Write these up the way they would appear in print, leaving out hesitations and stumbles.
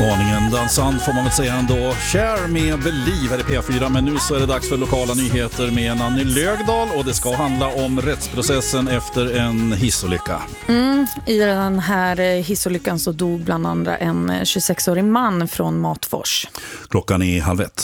Aningen dansant får man väl säga ändå. Cher med Believe här i P4. Men nu så är det dags för lokala nyheter med Nanny Lögdahl. Och det ska handla om rättsprocessen efter en hissolycka. I den här hissolyckan så dog bland andra en 26-årig man från Matfors. Klockan är 12:30.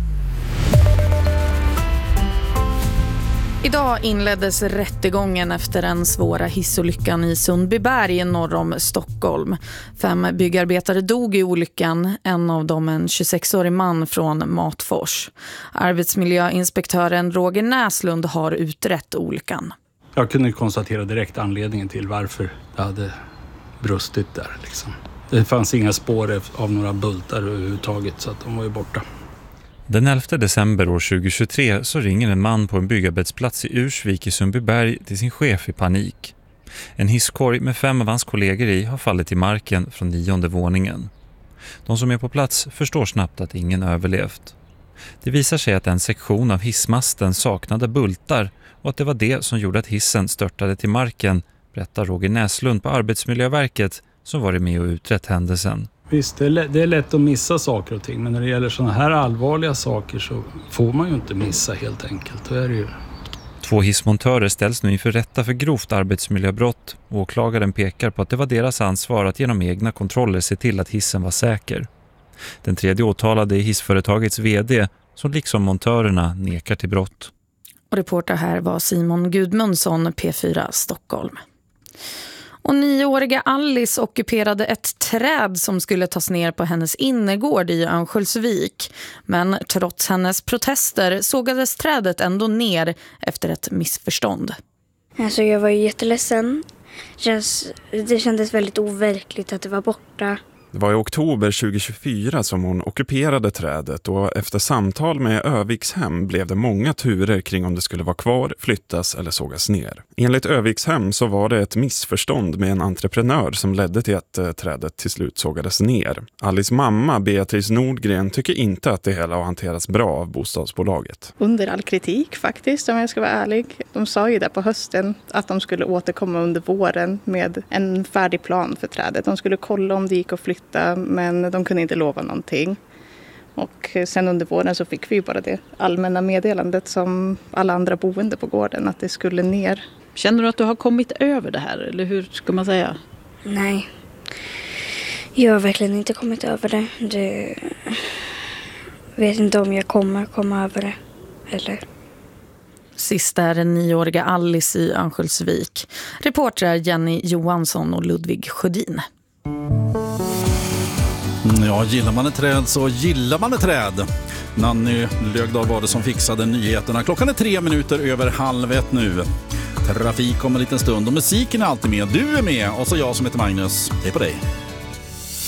Idag inleddes rättegången efter den svåra hissolyckan i Sundbyberg norr om Stockholm. 5 byggarbetare dog i olyckan, en av dem en 26-årig man från Matfors. Arbetsmiljöinspektören Roger Näslund har utrett olyckan. Jag kunde konstatera direkt anledningen till varför det hade brustit där. Liksom. Det fanns inga spår av några bultar överhuvudtaget så att de var ju borta. Den 11 december år 2023 så ringer en man på en byggarbetsplats i Ursvik i Sundbyberg till sin chef i panik. En hisskorg med 5 av hans kollegor i har fallit i marken från 9:e våningen. De som är på plats förstår snabbt att ingen överlevt. Det visar sig att en sektion av hissmasten saknade bultar och att det var det som gjorde att hissen störtade till marken, berättar Roger Näslund på Arbetsmiljöverket som varit med och utrett händelsen. Visst, det är lätt att missa saker och ting, men när det gäller sådana här allvarliga saker så får man ju inte missa helt enkelt. Det är det ju. 2 hissmontörer ställs nu inför rätta för grovt arbetsmiljöbrott. Åklagaren pekar på att det var deras ansvar att genom egna kontroller se till att hissen var säker. Den 3:e åtalade är hissföretagets vd som liksom montörerna nekar till brott. Och reporter här var Simon Gudmundsson, P4 Stockholm. Och 9-åriga Alice ockuperade ett träd som skulle tas ner på hennes innergård i Örnsköldsvik. Men trots hennes protester sågades trädet ändå ner efter ett missförstånd. Alltså jag var ju jätteledsen. Det kändes väldigt overkligt att det var borta. Det var i oktober 2024 som hon ockuperade trädet och efter samtal med Övikshem blev det många turer kring om det skulle vara kvar, flyttas eller sågas ner. Enligt Övikshem så var det ett missförstånd med en entreprenör som ledde till att trädet till slut sågades ner. Alice mamma Beatrice Nordgren tycker inte att det hela har hanterats bra av bostadsbolaget. Under all kritik faktiskt, om jag ska vara ärlig. De sa ju där på hösten att de skulle återkomma under våren med en färdig plan för trädet. De skulle kolla om det gick att flytta, men de kunde inte lova någonting. Och sen under våren så fick vi ju bara det allmänna meddelandet som alla andra boende på gården att det skulle ner. Känner du att du har kommit över det här, eller hur ska man säga? Nej, jag har verkligen inte kommit över det. Vet inte om jag kommer komma över det, eller... Sist är den 9-åriga Alice i Örnsköldsvik. Reportrar Jenny Johansson och Ludvig Sjödin. Ja, gillar man ett träd så gillar man ett träd. Nanny Lögdahl var det som fixade nyheterna. Klockan är 3 minuter över 12:30 nu. Trafik om en liten stund och musiken är alltid med. Du är med och så jag som heter Magnus. Hej på dig.